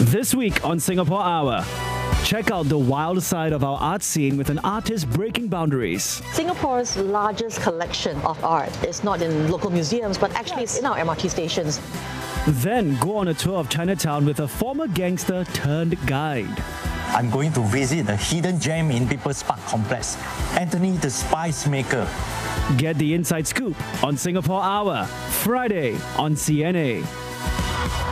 This week on Singapore Hour, check out the wild side of our art scene with an artist breaking boundaries. Singapore's largest collection of art is not in local museums, but actually it's in our MRT stations. Then go on a tour of Chinatown with a former gangster turned guide. I'm going to visit a hidden gem in People's Park Complex, Anthony the Spice Maker. Get the inside scoop on Singapore Hour, Friday on CNA.